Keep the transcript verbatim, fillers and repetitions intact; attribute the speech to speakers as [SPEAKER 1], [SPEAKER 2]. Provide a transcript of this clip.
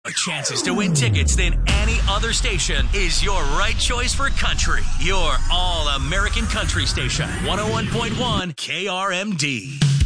[SPEAKER 1] chances to win tickets than any other station is your right choice for country. Your all-American country station, one oh one point one K R M D.